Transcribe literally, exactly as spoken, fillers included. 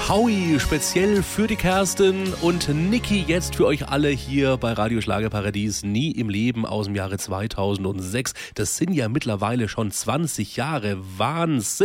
Howie, speziell für die Kerstin und Niki, jetzt für euch alle hier bei Radio Schlagerparadies. Nie im Leben aus dem Jahre zweitausendsechs. Das sind ja mittlerweile schon zwanzig Jahre. Wahnsinn!